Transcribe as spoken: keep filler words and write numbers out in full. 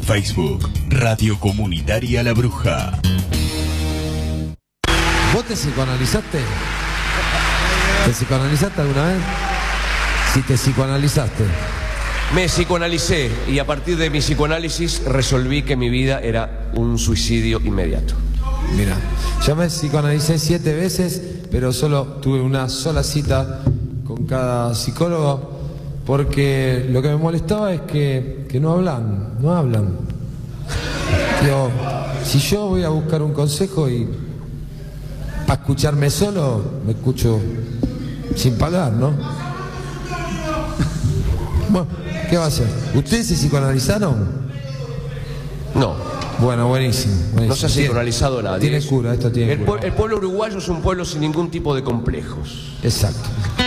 Facebook, Radio Comunitaria La Bruja. ¿Vos te psicoanalizaste? ¿Te psicoanalizaste alguna vez? Si te psicoanalizaste. Me psicoanalicé y a partir de mi psicoanálisis resolví que mi vida era un suicidio inmediato. Mira, yo me psicoanalicé siete veces, pero solo tuve una sola cita con cada psicólogo, porque lo que me molestaba es que, que no hablan, no hablan. Digo, si yo voy a buscar un consejo y para escucharme solo, me escucho sin pagar, ¿no? Bueno, ¿qué va a hacer? ¿Ustedes se psicoanalizaron? No. Bueno, buenísimo, buenísimo. No se ha psicoanalizado nadie. Tiene cura, esto tiene el, cura. El pueblo uruguayo es un pueblo sin ningún tipo de complejos. Exacto.